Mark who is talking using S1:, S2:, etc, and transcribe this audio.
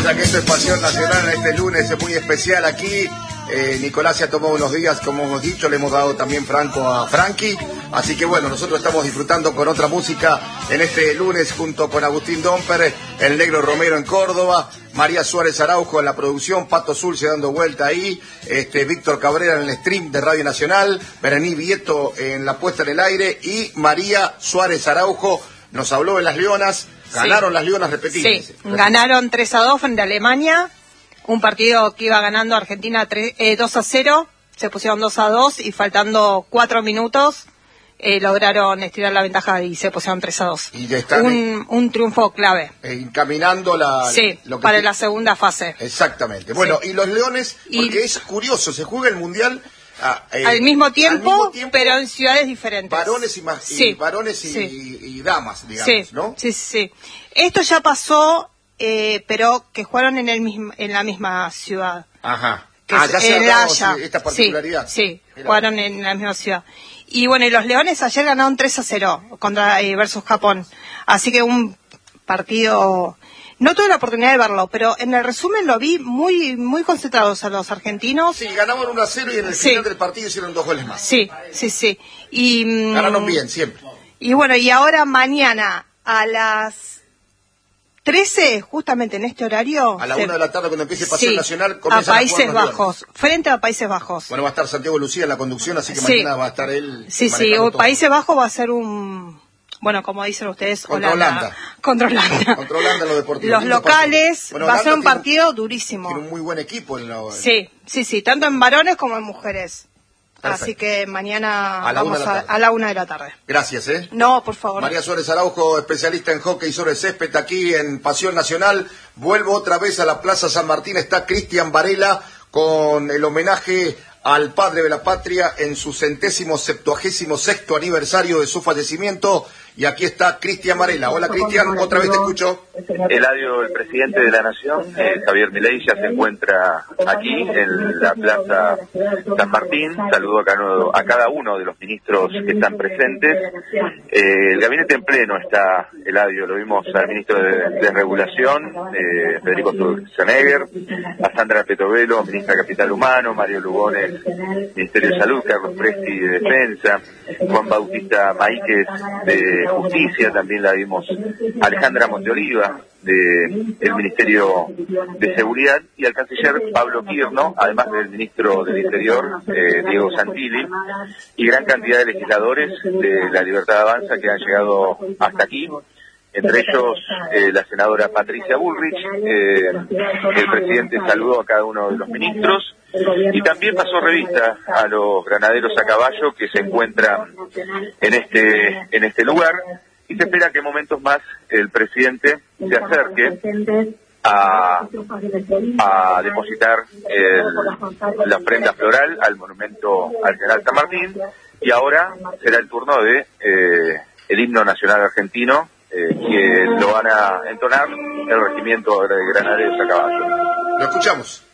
S1: pasa? Que esto es Pasión Nacional en este lunes, es muy especial aquí. Nicolás se ha tomado unos días, como hemos dicho, le hemos dado también franco a Frankie. Así que bueno, nosotros estamos disfrutando con otra música en este lunes junto con Agustín Domper, el Negro Romero en Córdoba, María Suárez Araujo en la producción, Pato Zulce dando vuelta ahí, Víctor Cabrera en el stream de Radio Nacional, Berení Vieto en la puesta en el aire y María Suárez Araujo nos habló de las Leonas. Ganaron las Leonas, repetidas.
S2: Sí, ganaron 3-2 frente a Alemania, un partido que iba ganando Argentina 2-0, se pusieron 2-2 y faltando 4 minutos lograron estirar la ventaja y se pusieron 3-2.
S1: Y ya están
S2: un triunfo clave.
S1: Encaminando
S2: para la segunda fase.
S1: Exactamente. Bueno, y los Leones, porque es curioso, se juega el Mundial
S2: al mismo tiempo, pero en ciudades diferentes.
S1: Varones y damas, digamos, ¿no?
S2: Sí. Esto ya pasó, pero que jugaron en la misma ciudad.
S1: Ajá.
S2: Ya
S1: se ha dado esta particularidad.
S2: Sí, jugaron en la misma ciudad. Y bueno, y los Leones ayer ganaron 3-0 versus Japón. Así que un partido... No tuve la oportunidad de verlo, pero en el resumen lo vi muy concentrados a los argentinos.
S1: Sí, ganaban 1-0 y en el final del partido hicieron 2 goles más.
S2: Sí. Y
S1: ganaron bien, siempre.
S2: Y bueno, y ahora mañana a las 13, justamente en este horario...
S1: A la 1 de la tarde, cuando empiece Pasión Nacional, comienzan
S2: a Países Bajos, frente a Países Bajos.
S1: Bueno, va a estar Santiago Lucía en la conducción, así que mañana va a estar él.
S2: Sí, Países Bajos va a ser bueno, como dicen ustedes,
S1: Contra Holanda.
S2: Contra Holanda
S1: lo deportivo.
S2: Los locales, va a ser un partido durísimo.
S1: Tiene un muy buen equipo.
S2: Sí, tanto en varones como en mujeres. Perfecto. Así que mañana vamos a la 1 de la tarde.
S1: Gracias,
S2: No, por favor.
S1: María Suárez Araujo, especialista en hockey sobre césped, aquí en Pasión Nacional. Vuelvo otra vez a la Plaza San Martín. Está Cristian Varela con el homenaje al padre de la patria en su 176º aniversario de su fallecimiento. Y aquí está Cristian Varela. Hola, Cristian, otra vez te escucho.
S3: Eladio, el presidente de la Nación, Javier Milei, ya se encuentra aquí en la Plaza San Martín. Saludo a cada uno de los ministros que están presentes. El gabinete en pleno está, Eladio, lo vimos al ministro de Regulación, Federico Sturzenegger, a Sandra Petovelo, ministra de Capital Humano, Mario Lugones, Ministerio de Salud, Carlos Presti de Defensa, Juan Bautista Maíquez de Justicia, también la vimos Alejandra Monteoliva del Ministerio de Seguridad y al canciller Pablo Quirno, además del ministro del Interior Diego Santilli, y gran cantidad de legisladores de La Libertad Avanza que han llegado hasta aquí, entre ellos la senadora Patricia Bullrich. El presidente saludó a cada uno de los ministros y también pasó revista a los granaderos a caballo que se encuentran en este lugar, y se espera que en momentos más el presidente se acerque a depositar la ofrenda floral al monumento al general San Martín, y ahora será el turno de el himno nacional argentino, que lo van a entonar el regimiento de granaderos a caballo.
S1: Lo escuchamos.